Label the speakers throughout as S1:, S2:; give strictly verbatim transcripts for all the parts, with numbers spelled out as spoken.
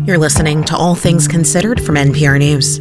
S1: You're listening to All Things Considered from N P R News.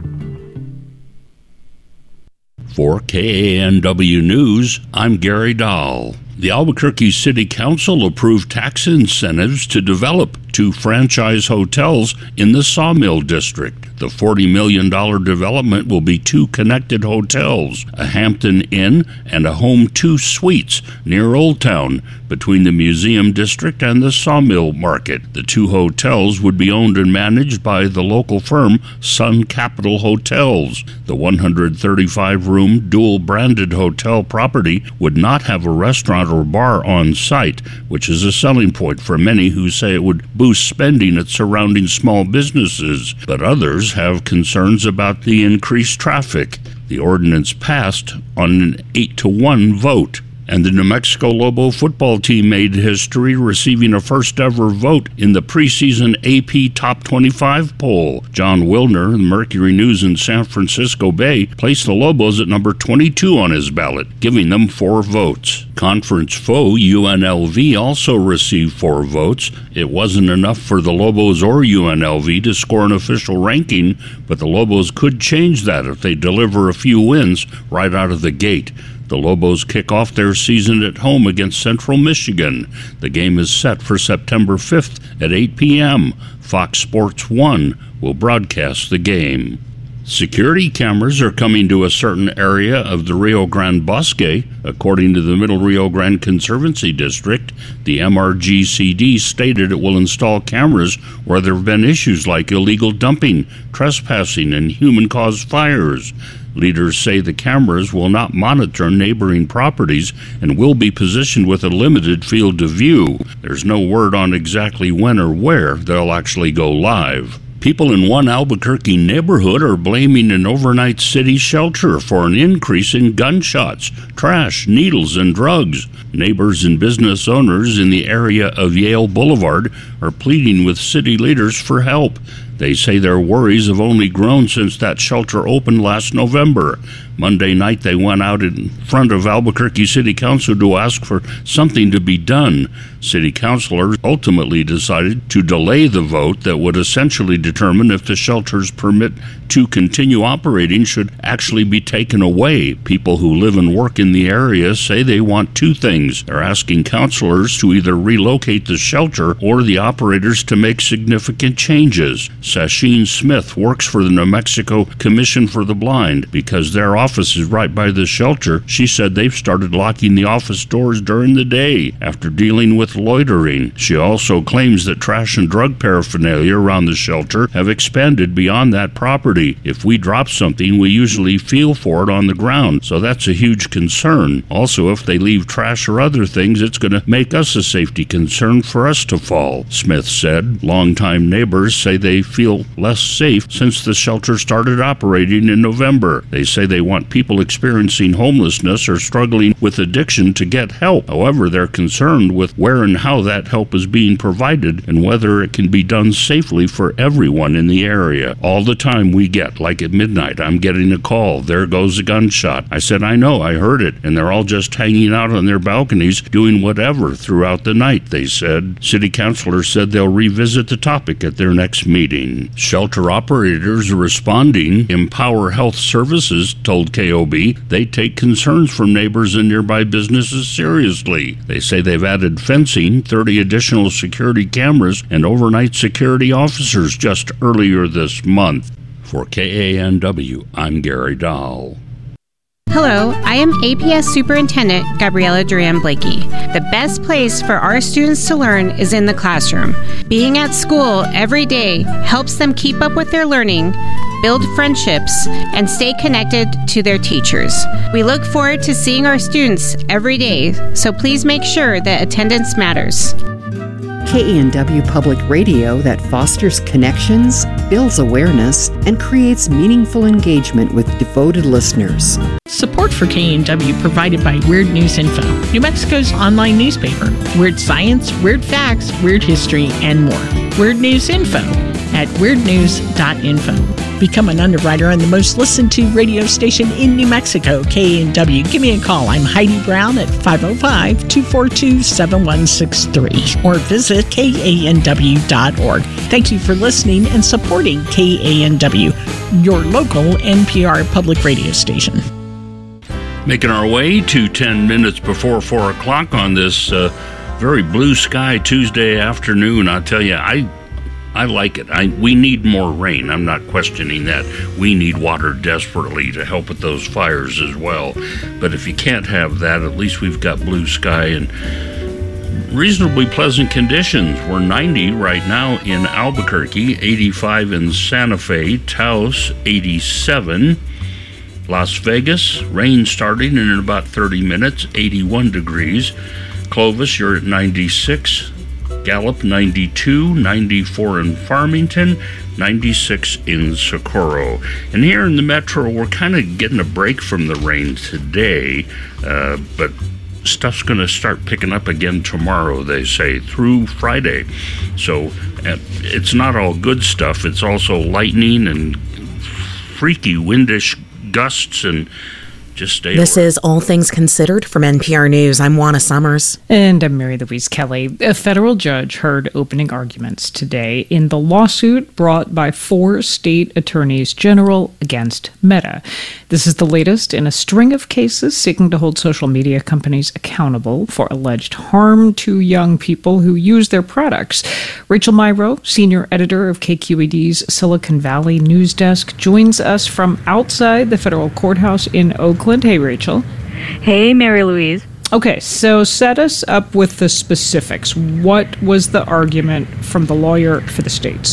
S2: For K A N W News, I'm Gary Dahl. The Albuquerque City Council approved tax incentives to develop two franchise hotels in the Sawmill District. The forty million dollars development will be two connected hotels, a Hampton Inn and a Home Two Suites near Old Town, between the Museum District and the Sawmill Market. The two hotels would be owned and managed by the local firm Sun Capital Hotels. The one hundred thirty-five room dual-branded hotel property would not have a restaurant or bar on site, which is a selling point for many who say it would boost spending at surrounding small businesses, but others have concerns about the increased traffic. The ordinance passed on an eight to one vote. And the New Mexico Lobo football team made history, receiving a first-ever vote in the preseason A P Top twenty-five poll. John Wilner, the Mercury News in San Francisco Bay, placed the Lobos at number twenty-two on his ballot, giving them four votes. Conference foe U N L V also received four votes. It wasn't enough for the Lobos or U N L V to score an official ranking, but the Lobos could change that if they deliver a few wins right out of the gate. The Lobos kick off their season at home against Central Michigan. The game is set for September fifth at eight p.m. Fox Sports one will broadcast the game. Security cameras are coming to a certain area of the Rio Grande Bosque. According to the Middle Rio Grande Conservancy District, the M R G C D stated it will install cameras where there have been issues like illegal dumping, trespassing, and human-caused fires. Leaders say the cameras will not monitor neighboring properties and will be positioned with a limited field of view. There's no word on exactly when or where they'll actually go live. People in one Albuquerque neighborhood are blaming an overnight city shelter for an increase in gunshots, trash, needles, and drugs. Neighbors and business owners in the area of Yale Boulevard are pleading with city leaders for help. They say their worries have only grown since that shelter opened last November. Monday night, they went out in front of Albuquerque City Council to ask for something to be done. City councilors ultimately decided to delay the vote that would essentially determine if the shelter's permit to continue operating should actually be taken away. People who live and work in the area say they want two things. They're asking councilors to either relocate the shelter or the operators to make significant changes. Sasheen Smith works for the New Mexico Commission for the Blind. Because their office is right by the shelter, she said they've started locking the office doors during the day after dealing with loitering. She also claims that trash and drug paraphernalia around the shelter have expanded beyond that property. If we drop something, we usually feel for it on the ground, so that's a huge concern. Also, if they leave trash or other things, it's going to make us a safety concern for us to fall, Smith said. Longtime neighbors say they feel less safe since the shelter started operating in November. They say they want people experiencing homelessness or struggling with addiction to get help. However, they're concerned with where and how that help is being provided and whether it can be done safely for everyone in the area. All the time we get, like at midnight, I'm getting a call, there goes a gunshot. I said, I know, I heard it, and they're all just hanging out on their balconies doing whatever throughout the night, they said. City councilors said they'll revisit the topic at their next meeting. Shelter operators are responding. Empower Health Services told K O B they take concerns from neighbors and nearby businesses seriously. They say they've added fencing, thirty additional security cameras, and overnight security officers just earlier this month. For K A N W, I'm Gary Dahl.
S3: Hello, I am A P S Superintendent Gabriela Duran-Blakey. The best place for our students to learn is in the classroom. Being at school every day helps them keep up with their learning, build friendships, and stay connected to their teachers. We look forward to seeing our students every day, so please make sure that attendance matters.
S4: K A N W Public Radio that fosters connections, builds awareness, and creates meaningful engagement with devoted listeners.
S5: Support for K A N W provided by Weird News Info, New Mexico's online newspaper. Weird science, weird facts, weird history, and more. Weird News Info at weird news dot info. Become an underwriter on the most listened to radio station in New Mexico, K A N W. Give me a call. I'm Heidi Brown at five oh five, two four two, seven one six three or visit K A N W dot org. Thank you for listening and supporting K A N W, your local N P R public radio station.
S2: Making our way to ten minutes before four o'clock on this uh, very blue sky Tuesday afternoon. I'll tell you, I I like it. I, we need more rain. I'm not questioning that. We need water desperately to help with those fires as well. But if you can't have that, at least we've got blue sky and reasonably pleasant conditions. We're ninety right now in Albuquerque, eighty-five in Santa Fe, Taos, eighty-seven. Las Vegas, rain starting in about thirty minutes, eighty-one degrees. Clovis, you're at ninety-six. Gallup, ninety-two, ninety-four in Farmington, ninety-six in Socorro. And here in the metro, we're kind of getting a break from the rain today, uh, but stuff's going to start picking up again tomorrow, they say, through Friday. So uh, it's not all good stuff. It's also lightning and freaky windish gusts, and just stay
S1: This
S2: away.
S1: is All Things Considered from N P R News. I'm Juana Summers.
S6: And I'm Mary Louise Kelly. A federal judge heard opening arguments today in the lawsuit brought by four state attorneys general against Meta. This is the latest in a string of cases seeking to hold social media companies accountable for alleged harm to young people who use their products. Rachel Myrow, senior editor of K Q E D's Silicon Valley News Desk, joins us from outside the federal courthouse in Oakland. Hey, Rachel.
S7: Hey, Mary Louise.
S6: Okay, so set us up with the specifics. What was the argument from the lawyer for the states?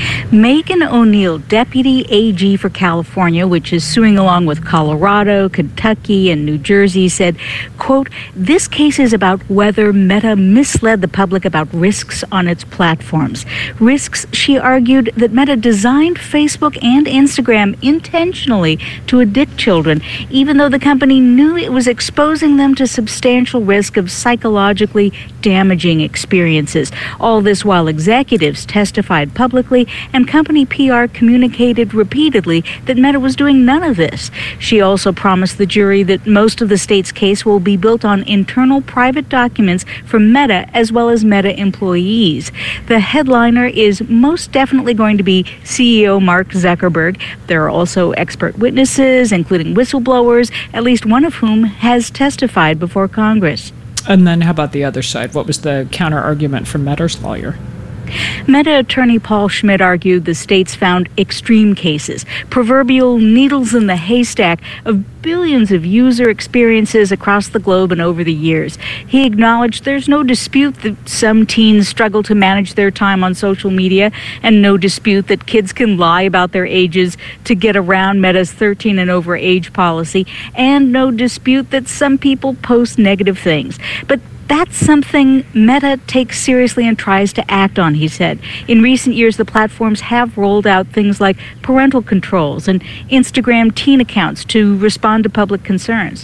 S7: Megan O'Neill, Deputy A G for California, which is suing along with Colorado, Kentucky, and New Jersey, said, quote, this case is about whether Meta misled the public about risks on its platforms. Risks, she argued, that Meta designed Facebook and Instagram intentionally to addict children, even though the company knew it was exposing them to substantial risk of psychologically damaging experiences. All this while executives testified publicly and company P R communicated repeatedly that Meta was doing none of this. She also promised the jury that most of the state's case will be built on internal private documents from Meta as well as Meta employees. The headliner is most definitely going to be C E O Mark Zuckerberg. There are also expert witnesses, including whistleblowers, at least one of whom has testified before Congress.
S6: And then how about the other side? What was the counter argument from Meta's lawyer?
S7: Meta attorney Paul Schmidt argued the states found extreme cases, proverbial needles in the haystack of billions of user experiences across the globe and over the years. He acknowledged there's no dispute that some teens struggle to manage their time on social media, and no dispute that kids can lie about their ages to get around Meta's thirteen and over age policy, and no dispute that some people post negative things. But that's something Meta takes seriously and tries to act on, he said. In recent years, the platforms have rolled out things like parental controls and Instagram teen accounts to respond to public concerns.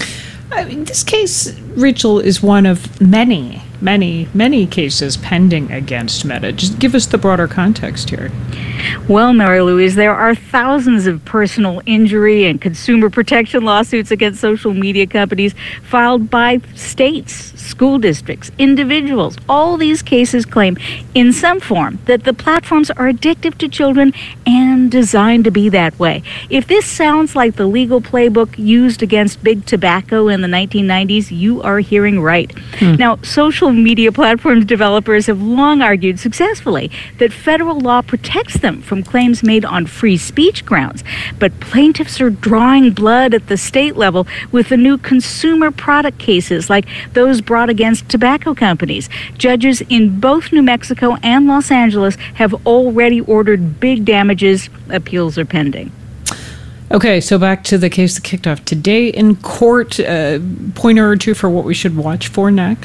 S6: I mean, this case, Rachel, is one of many, many, many cases pending against Meta. Just give us the broader context here.
S7: Well, Mary Louise, there are thousands of personal injury and consumer protection lawsuits against social media companies filed by states, school districts, individuals. All these cases claim in some form that the platforms are addictive to children and designed to be that way. If this sounds like the legal playbook used against big tobacco in the nineteen nineties, you are hearing right. Hmm. Now, social media platforms developers have long argued successfully that federal law protects them from claims made on free speech grounds. But plaintiffs are drawing blood at the state level with the new consumer product cases like those brought against tobacco companies. Judges in both New Mexico and Los Angeles have already ordered big damages. Appeals are pending.
S6: Okay, so back to the case that kicked off today in court. Uh, pointer or two for what we should watch for next?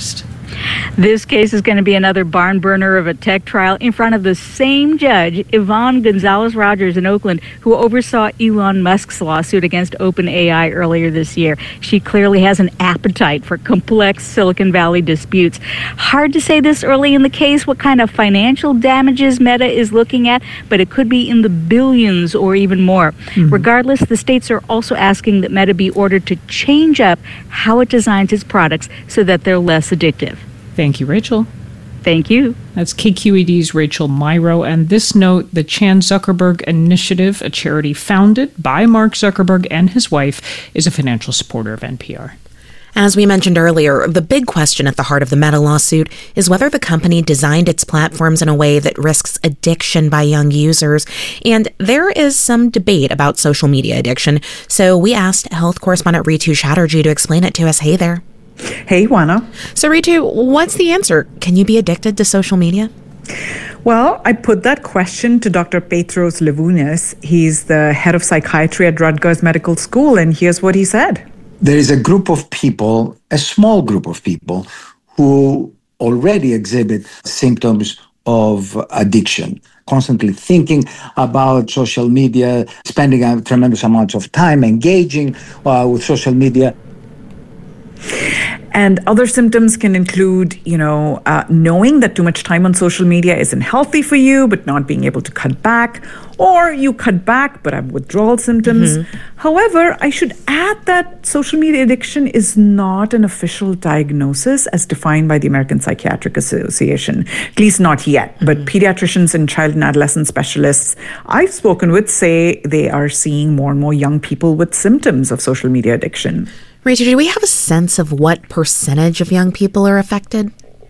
S7: This case is going to be another barn burner of a tech trial in front of the same judge, Yvonne Gonzalez-Rogers in Oakland, who oversaw Elon Musk's lawsuit against OpenAI earlier this year. She clearly has an appetite for complex Silicon Valley disputes. Hard to say this early in the case what kind of financial damages Meta is looking at, but it could be in the billions or even more. Mm-hmm. Regardless, the states are also asking that Meta be ordered to change up how it designs its products so that they're less addictive.
S6: Thank you, Rachel.
S7: Thank you.
S6: That's K Q E D's Rachel Myrow. And this note, the Chan Zuckerberg Initiative, a charity founded by Mark Zuckerberg and his wife, is a financial supporter of N P R.
S1: As we mentioned earlier, the big question at the heart of the Meta lawsuit is whether the company designed its platforms in a way that risks addiction by young users. And there is some debate about social media addiction. So we asked health correspondent Ritu Chatterjee to explain it to us. Hey there.
S8: Hey, Juana.
S1: So, Ritu, what's the answer? Can you be addicted to social media?
S8: Well, I put that question to Doctor Petros Levunis. He's the head of psychiatry at Rutgers Medical School, and here's what he said.
S9: There is a group of people, a small group of people, who already exhibit symptoms of addiction, constantly thinking about social media, spending a tremendous amount of time engaging uh, with social media.
S8: And other symptoms can include, you know, uh, knowing that too much time on social media isn't healthy for you, but not being able to cut back, or you cut back but have withdrawal symptoms. Mm-hmm. However, I should add that social media addiction is not an official diagnosis as defined by the American Psychiatric Association, at least not yet. Mm-hmm. But pediatricians and child and adolescent specialists I've spoken with say they are seeing more and more young people with symptoms of social media addiction.
S1: Rachel, do we have a sense of what percentage of young people are affected?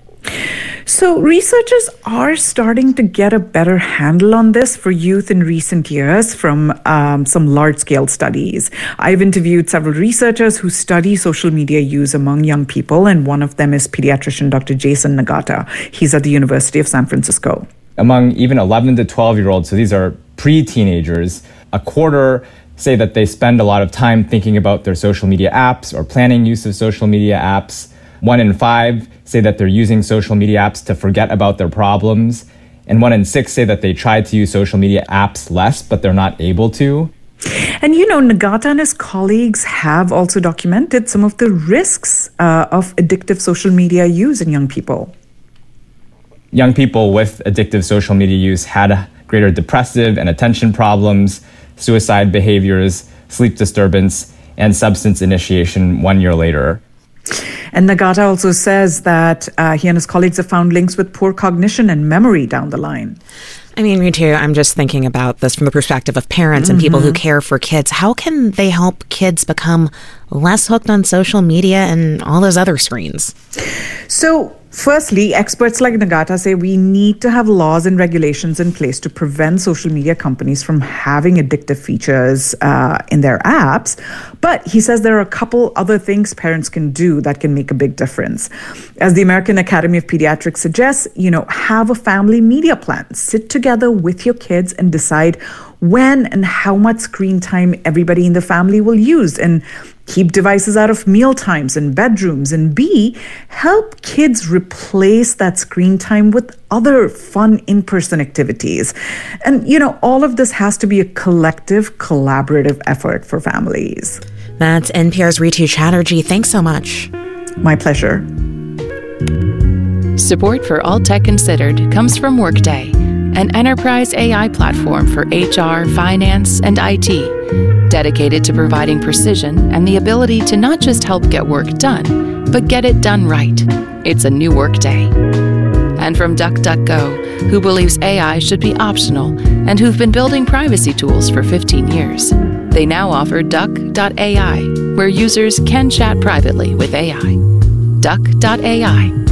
S8: So researchers are starting to get a better handle on this for youth in recent years from um, some large-scale studies. I've interviewed several researchers who study social media use among young people, and one of them is pediatrician Doctor Jason Nagata. He's at the University of San Francisco.
S10: Among even eleven to twelve-year-olds, so these are pre-teenagers, a quarter say that they spend a lot of time thinking about their social media apps or planning use of social media apps. One in five say that they're using social media apps to forget about their problems. And one in six say that they try to use social media apps less, but they're not able to.
S8: And, you know, Nagata and his colleagues have also documented some of the risks uh, of addictive social media use in young people.
S10: Young people with addictive social media use had greater depressive and attention problems, suicide behaviors, sleep disturbance, and substance initiation one year later.
S8: And Nagata also says that uh, he and his colleagues have found links with poor cognition and memory down the line.
S1: I mean, me too. I'm just thinking about this from the perspective of parents mm-hmm. and people who care for kids. How can they help kids become less hooked on social media and all those other screens?
S8: So, firstly, experts like Nagata say we need to have laws and regulations in place to prevent social media companies from having addictive features uh, in their apps. But he says there are a couple other things parents can do that can make a big difference. As the American Academy of Pediatrics suggests, you know, have a family media plan. Sit together with your kids and decide when and how much screen time everybody in the family will use, and keep devices out of meal times and bedrooms. And B, help kids replace that screen time with other fun in-person activities. And, you know, all of this has to be a collective, collaborative effort for families.
S1: That's N P R's Ritu Chatterjee. Thanks so much.
S8: My pleasure.
S11: Support for All Tech Considered comes from Workday, an enterprise A I platform for H R, finance, and I T, dedicated to providing precision and the ability to not just help get work done, but get it done right. It's a new Workday. And from DuckDuckGo, who believes A I should be optional and who've been building privacy tools for fifteen years. They now offer Duck dot A I, where users can chat privately with A I. Duck dot A I.